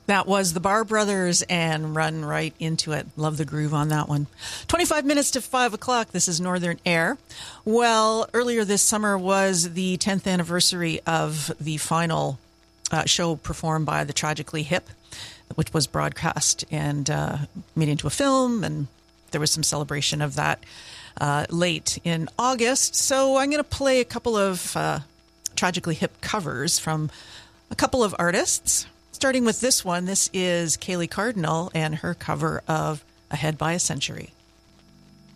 That was the Bar Brothers and Run Right Into It. Love the groove on that one. 25 minutes to 5 o'clock. This is Northern Air. Well, earlier this summer was the 10th anniversary of the final show performed by the Tragically Hip, which was broadcast and made into a film, and there was some celebration of that late in August. So I'm going to play a couple of Tragically Hip covers from a couple of artists. Starting with this one, this is Kaylee Cardinal and her cover of Ahead by a Century.